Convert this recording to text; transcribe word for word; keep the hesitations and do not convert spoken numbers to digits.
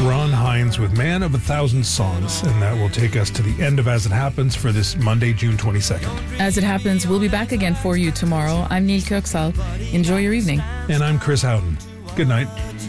Ron Hines with Man of a Thousand Songs, and that will take us to the end of As It Happens for this Monday, June twenty-second. As It Happens, we'll be back again for you tomorrow. I'm Neil Kirksall. Enjoy your evening. And I'm Chris Houghton. Good night.